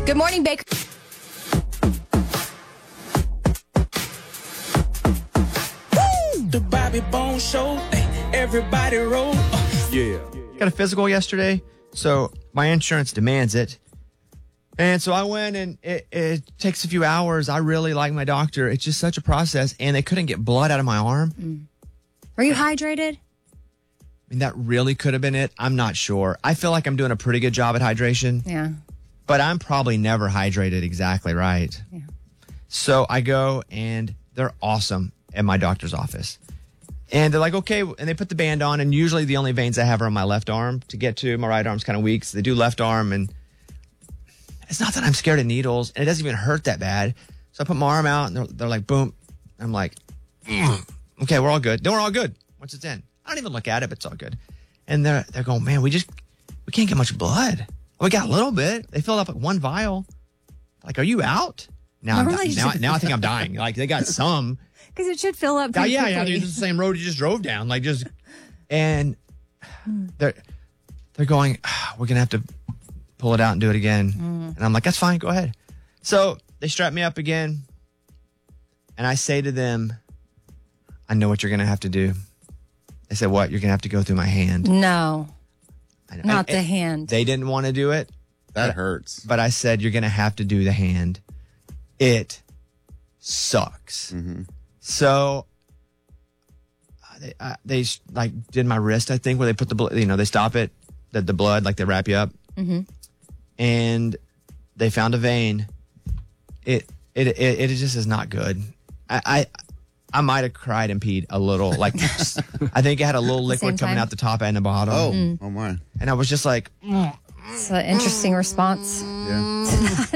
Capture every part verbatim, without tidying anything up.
Good morning, Baker. The Bobby Bone Show. Everybody roll. Uh, Yeah. Got a physical yesterday, so my insurance demands it. And so I went, and it, it takes a few hours. I really like my doctor. It's just such a process, and they couldn't get blood out of my arm. Mm. Were you hydrated? I mean, that really could have been it. I'm not sure. I feel like I'm doing a pretty good job at hydration, Yeah. but I'm probably never hydrated exactly right. Yeah. So I go, and they're awesome at my doctor's office. And they're like, okay, and they put the band on, and usually the only veins I have are on my left arm to get to. My right arm's kind of weak, so they do left arm, and it's not that I'm scared of needles, and it doesn't even hurt that bad. So I put my arm out, and they're, they're like, boom. I'm like, mm, okay, we're all good. Then we're all good once it's in. I don't even look at it, but it's all good. And they're they're going, man, we just we can't get much blood. We got a little bit. They filled up like one vial. Like, are you out? Now, I'm, Normally now, now I think I'm dying. Like, they got some. Because it should fill up Yeah, pretty yeah, yeah. quickly. It's the same road you just drove down. Like, just, and they're they're going, "Ah, we're gonna have to pull it out and do it again." And I'm like, that's fine, go ahead. So they strap me up again, and I say to them, I know what you're gonna have to do. They said, what? You're gonna have to go through my hand. No, I know. not And- the and hand. They didn't want to do it, That hurts. but I said, you're gonna have to do the hand. It sucks. So uh, they, uh, they like did my wrist, I think, where they put the, bl- you know, they stop it, the, the blood, like they wrap you up. Mm-hmm. And they found a vein. It, it, it, it just is not good. I, I, I might have cried and peed a little. Like, I think it had a little Same liquid coming time? out the top and the bottom. Oh, Mm. oh my. And I was just like, It's an interesting response. Yeah.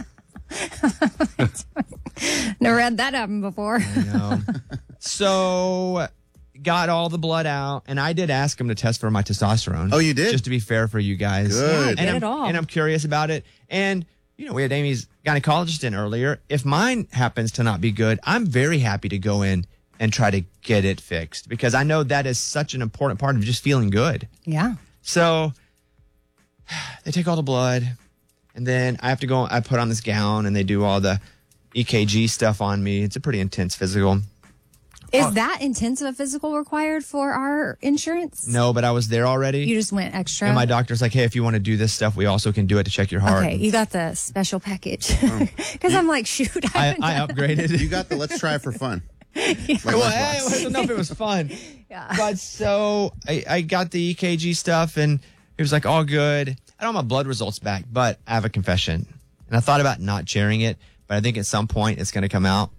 Never had that happen before. you know. So got all the blood out, and I did ask him to test for my testosterone. Oh, you did? Just to be fair for you guys. Good. Yeah, get and I'm, it all. And I'm curious about it. And, you know, we had Amy's gynecologist in earlier. If mine happens to not be good, I'm very happy to go in and try to get it fixed, because I know that is such an important part of just feeling good. Yeah. So they take all the blood, and then I have to go, I put on this gown, and they do all the E K G stuff on me. It's a pretty intense physical. Is that intense of a physical required for our insurance? No, but I was there already. You just went extra. And my doctor's like, hey, if you want to do this stuff, we also can do it to check your heart. Okay, you got the special package. Because I'm like, shoot, I, I, haven't I done- upgraded. You got the let's try it for fun. Like well, Lunchbox. hey, I don't know if it was fun. Yeah. But so I, I got the E K G stuff, and it was like all good. I don't have my blood results back, but I have a confession. And I thought about not sharing it, but I think at some point it's going to come out.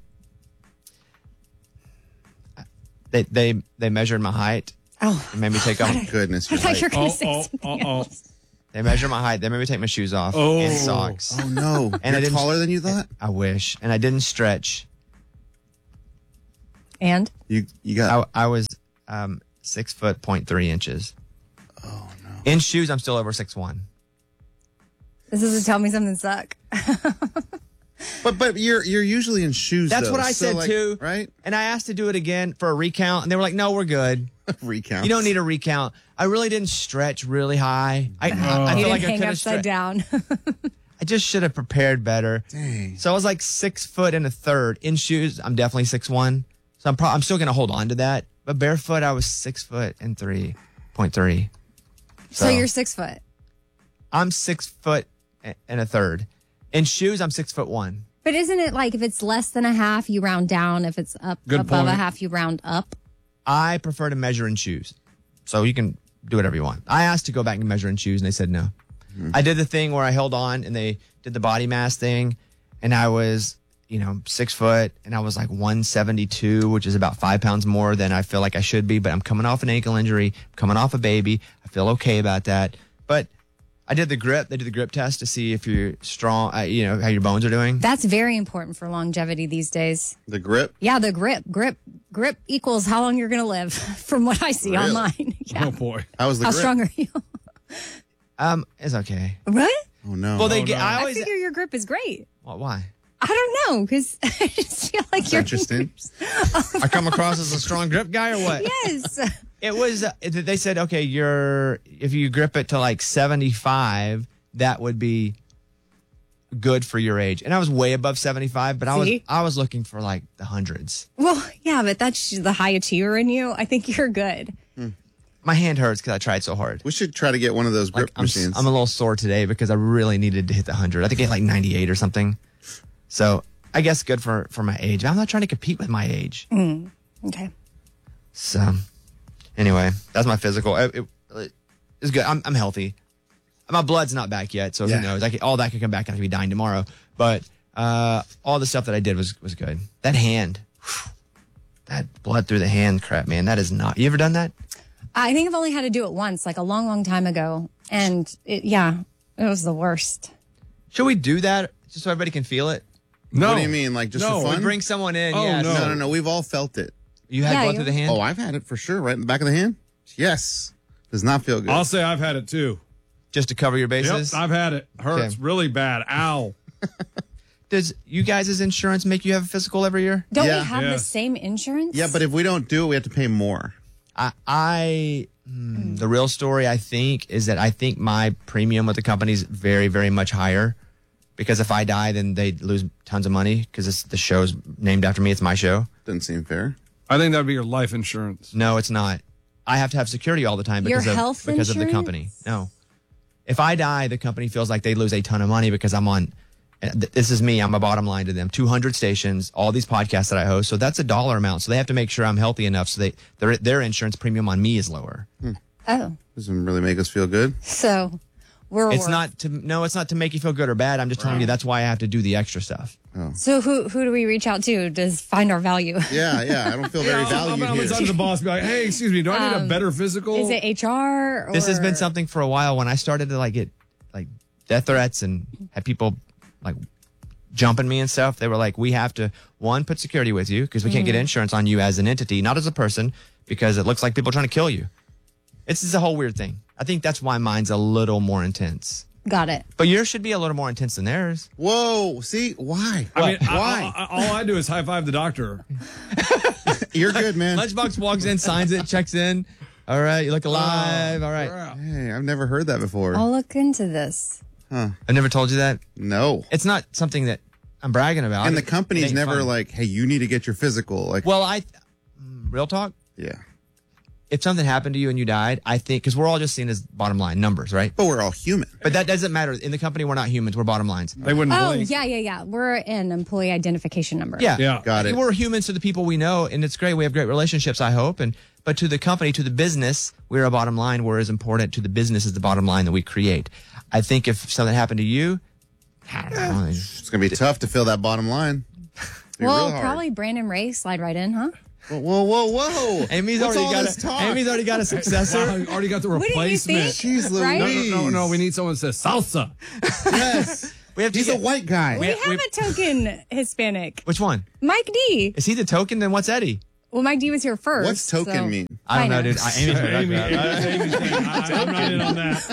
They they they measured my height. Oh, They made me take off. Goodness, I you're thought you were right. going Oh, to say oh, something oh, oh. else. They measured my height. They made me take my shoes off Oh. and socks. Oh no. And I You're didn't- taller than you thought? I wish. And I didn't stretch. And? You you got I, I was um, six foot point three inches. Oh no! In shoes, I'm still over six one. This is to tell me something suck. But but you're you're usually in shoes. That's though, what I so, said like, too. Right? And I asked to do it again for a recount, and they were like, "No, we're good. Recount. You don't need a recount." I really didn't stretch really high. I, I, I You feel didn't like I hang could have upside stre- down. I just should have prepared better. Dang. So I was like six foot and a third in shoes. I'm definitely six one. So I'm pro- I'm still gonna hold on to that. But barefoot, I was six foot and three point three. So you're six foot. I'm six foot a- and a third. In shoes, I'm six foot one. But isn't it like if it's less than a half, you round down? If it's up Good above a point. half, you round up? I prefer to measure in shoes. So you can do whatever you want. I asked to go back and measure in shoes, and they said no. I did the thing where I held on, and they did the body mass thing, and I was, you know, six foot, and I was like one seventy-two, which is about five pounds more than I feel like I should be, but I'm coming off an ankle injury, I'm coming off a baby. I feel okay about that. But I did the grip. They did the grip test to see if you're strong, uh, you know, how your bones are doing. That's very important for longevity these days. The grip. Yeah, the grip. Grip grip equals how long you're going to live from what I see Really? online. Yeah. Oh, boy. How was the How grip? strong are you? Um, it's okay. What? Oh no. Well, they Oh, get, no. I I always, figure your grip is great. Well, why? I don't know, because I just feel like That's you're interesting. I come across as a strong grip guy or what? Yes. It was, uh, they said, okay, you're, if you grip it to like seventy-five, that would be good for your age. And I was way above seventy-five, but I was See? I was looking for like the hundreds. Well, yeah, but that's the high achiever in you. I think you're good. My hand hurts because I tried so hard. We should try to get one of those grip Like, I'm, s- machines. I'm a little sore today because I really needed to hit the hundred. I think I hit like ninety-eight or something. So I guess good for, for my age. I'm not trying to compete with my age. Okay. So anyway, that's my physical. It, it, it's good. I'm, I'm healthy. My blood's not back yet, so Yeah. who knows? I could, all that could come back and I could be dying tomorrow. But uh, all the stuff that I did was was good. That hand, whew, that blood through the hand crap, man. That is not. You ever done that? I think I've only had to do it once, like a long, long time ago. And it, yeah, it was the worst. Should we do that just so everybody can feel it? No. What do you mean? Like just No, for we fun? Bring someone in. Oh, yeah. no. no, no, no. We've all felt it. You had Yeah, blood you- through the hand. Oh, I've had it for sure. Right in the back of the hand. Yes. Does not feel good. I'll say I've had it too. Just to cover your bases. Yep, I've had it. Hurts Okay. really bad. Ow. Does you guys' insurance make you have a physical every year? Don't Yeah. we have the Yes. same insurance? Yeah, but if we don't do it, we have to pay more. I, I hmm, the real story I think is that I think my premium with the company is very, very much higher because if I die, then they lose tons of money because the show's named after me. It's my show. Doesn't seem fair. I think that'd be your life insurance. No, it's not. I have to have security all the time Your because of health because of the insurance? company. No, if I die, the company feels like they lose a ton of money because I'm on. th- This is me. I'm a bottom line to them. two hundred stations, all these podcasts that I host. So that's a dollar amount. So they have to make sure I'm healthy enough so they their their insurance premium on me is lower. Oh, Doesn't really make us feel good. so we're. It's worth- not to no, it's not to make you feel good or bad. I'm just telling you that's why I have to do the extra stuff. So who who do we reach out to to find our value? Yeah, yeah. I don't feel very I'm, I'm, valued I'm here. gonna talk to the boss and be like, hey, excuse me, do I need a better physical? Is it H R? Or... This has been something for a while. When I started to like get like death threats and had people like jumping me and stuff, they were like, we have to one put security with you because we can't get insurance on you as an entity, not as a person, because it looks like people are trying to kill you. It's just a whole weird thing. I think that's why mine's a little more intense. Got it. But yours should be a little more intense than theirs. Whoa. See? Why? I mean, I- Why? I- I- all I do is high five the doctor. You're good, man. Lunchbox walks in, signs it, checks in. All right, you look alive. All right. Hey, I've never heard that before. I'll look into this. I've never told you that. No. It's not something that I'm bragging about. And the It company's ain't never fun. like, hey, you need to get your physical. Like, Well, I, mm, real talk. yeah. If something happened to you and you died, I think because we're all just seen as bottom line numbers, right? But we're all human. But that doesn't matter. In the company, we're not humans. We're bottom lines. They wouldn't Oh blink. yeah, yeah, yeah. We're an employee identification number. Yeah, Yeah. Got it. We're humans to the people we know, and it's great. We have great relationships, I hope. And but to the company, to the business, we're a bottom line. We're as important to the business as the bottom line that we create. I think if something happened to you, I don't know. It's going to be tough to fill that bottom line. Be Well, real hard. probably Brandon Ray slide right in, huh? Whoa, whoa, whoa, whoa. Amy's What's already all got this a, talk? Amy's already got a successor. Wow, you already got the Wouldn't you replacement. think? Jeez Right? No, Louise. no, no, no. We need someone that says salsa. Yes. We have to He's a get- white guy. We We- have we- a token Hispanic. Which one? Mike D. Is he the token? Then what's Eddie? Well, Mike D was here first. What's token so- mean? I don't know, know. dude. I, Amy's Amy, Amy's saying, I, I'm not in on that.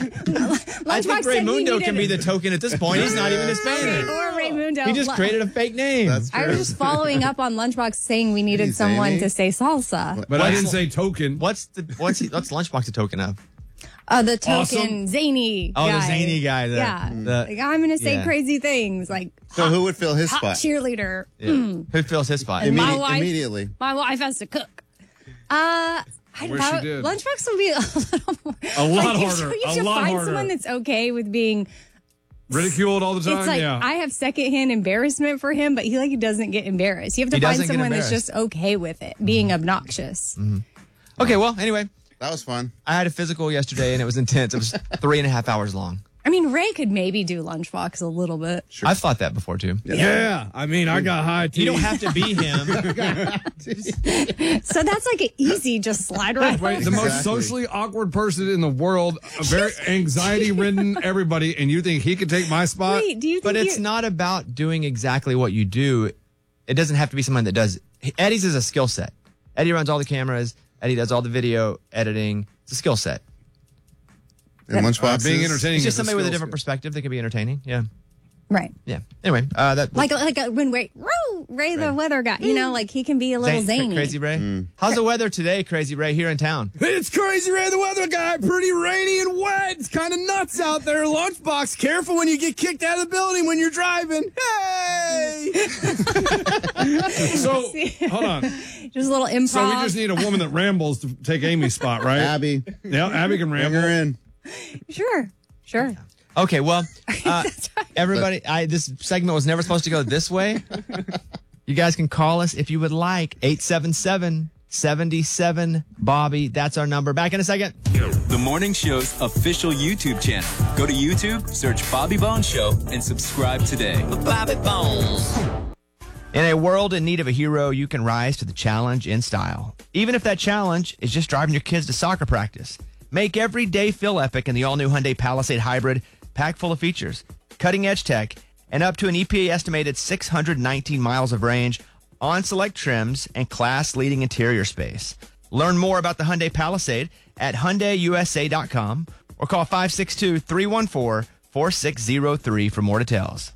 I think Lunchbox said we Raymundo can needed- be the token at this point. He's not even Hispanic. Or Raymundo. He just Lu- created a fake name. That's I was just following up on Lunchbox saying we needed Jeez, someone Amy. to say salsa. But I What's- didn't say token. What's the what's he, what's Lunchbox a token of? Uh, the token Awesome. zany Oh, the guy. zany guy, the- yeah. the- like, I'm going to say yeah. crazy things like So who would fill his hot spot? cheerleader. Who fills his spot? And my Immedi- wife- immediately. My wife has to cook. Uh, I Wish that, she did. Lunchbox would be a little more. A lot like, you harder. should- You A should lot find harder. someone that's okay with being. Ridiculed all the time? It's like yeah. I have secondhand embarrassment for him, but he like doesn't get embarrassed. You have to He find doesn't get someone that's embarrassed. just okay with it being obnoxious. Okay, well, anyway, That was fun. I had a physical yesterday and it was intense. It was three and a half hours long. I mean, Ray could maybe do Lunchbox a little bit. I've thought that before too. yeah. I mean, I got high tea. You don't have to be him. So that's like an easy just slide right Wait, over. the most Exactly. socially awkward person in the world, a very anxiety ridden everybody, and you think he could take my spot? Wait, do you think But it's you- not about doing exactly what you do. It doesn't have to be someone that does. Eddie's is a skill set. Eddie runs all the cameras. Eddie does all the video editing. It's a skill set. And Uh, lunchboxes. being entertaining. He's is just somebody with a skill different set. perspective that can be entertaining. Yeah. Right. Yeah. Anyway, uh, that Like like uh, when Ray, Roo, know, Ray, the weather guy. You know, like he can be a little Zane- zany. Crazy Ray. How's the weather today, Crazy Ray, here in town? It's Crazy Ray, the weather guy. Pretty rainy and wet. It's kind of nuts out there. Lunchbox, careful when you get kicked out of the building when you're driving. Hey! So, hold on. Just a little improv. So we just need a woman that rambles to take Amy's spot, right? Abby, Yeah, Abby can bring ramble. her in. Sure, sure. Okay, well, uh, everybody, I, this segment was never supposed to go this way. You guys can call us if you would like. eight seven seven, seven seven, Bobby. That's our number. Back in a second. The Morning Show's official YouTube channel. Go to YouTube, search Bobby Bones Show, and subscribe today. Bobby Bones. In a world in need of a hero, you can rise to the challenge in style. Even if that challenge is just driving your kids to soccer practice. Make every day feel epic in the all-new Hyundai Palisade Hybrid, packed full of features, cutting-edge tech, and up to an E P A-estimated six hundred nineteen miles of range on select trims and class-leading interior space. Learn more about the Hyundai Palisade at Hyundai U S A dot com or call five six two, three one four, four six zero three for more details.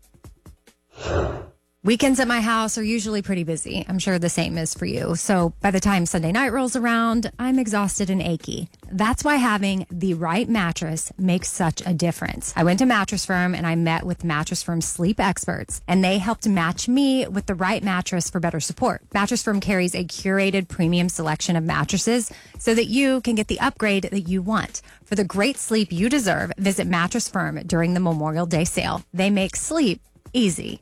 Weekends at my house are usually pretty busy. I'm sure the same is for you. So by the time Sunday night rolls around, I'm exhausted and achy. That's why having the right mattress makes such a difference. I went to Mattress Firm and I met with Mattress Firm sleep experts, and they helped match me with the right mattress for better support. Mattress Firm carries a curated premium selection of mattresses so that you can get the upgrade that you want. For the great sleep you deserve, visit Mattress Firm during the Memorial Day sale. They make sleep easy.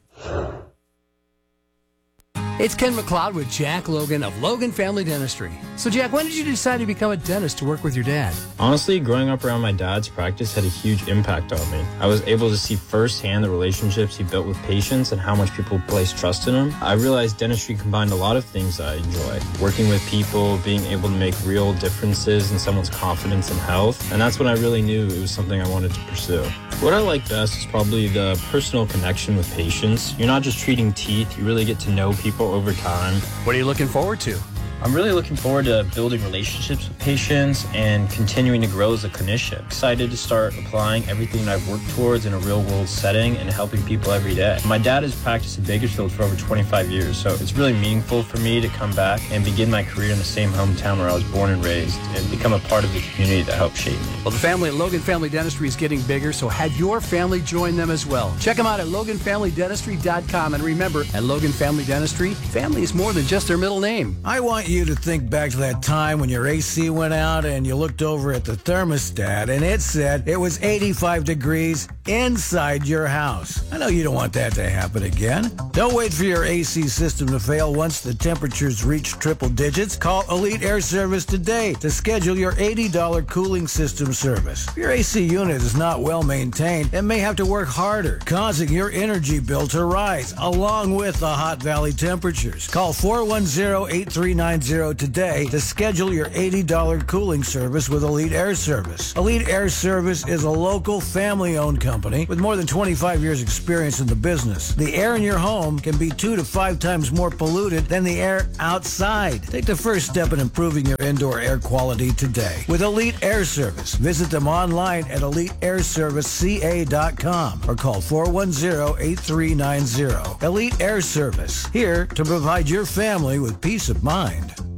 It's Ken McLeod with Jack Logan of Logan Family Dentistry. So, Jack, when did you decide to become a dentist to work with your dad? Honestly, growing up around my dad's practice had a huge impact on me. I was able to see firsthand the relationships he built with patients and how much people place trust in him. I realized dentistry combined a lot of things that I enjoy. Working with people, being able to make real differences in someone's confidence and health. And that's when I really knew it was something I wanted to pursue. What I like best is probably the personal connection with patients. You're not just treating teeth, you really get to know people over time. What are you looking forward to? I'm really looking forward to building relationships with patients and continuing to grow as a clinician. Excited to start applying everything I've worked towards in a real-world setting and helping people every day. My dad has practiced in Bakersfield for over twenty-five years, so it's really meaningful for me to come back and begin my career in the same hometown where I was born and raised and become a part of the community that helped shape me. Well, the family at Logan Family Dentistry is getting bigger, so have your family join them as well. Check them out at logan family dentistry dot com. And remember, at Logan Family Dentistry, family is more than just their middle name. I want you to think back to that time when your A C went out and you looked over at the thermostat and it said it was eighty-five degrees inside your house. I know you don't want that to happen again. Don't wait for your A C system to fail once the temperatures reach triple digits. Call Elite Air Service today to schedule your eighty dollars cooling system service. If your A C unit is not well maintained, it may have to work harder, causing your energy bill to rise along with the hot valley temperatures. Call four one zero, eight three nine zero today to schedule your eighty dollars cooling service with Elite Air Service. Elite Air Service is a local family-owned company with more than twenty-five years experience in the business. The air in your home can be two to five times more polluted than the air outside. Take the first step in improving your indoor air quality today with Elite Air Service. Visit them online at elite air service c a dot com or call four one zero, eight three nine zero. Elite Air Service, here to provide your family with peace of mind.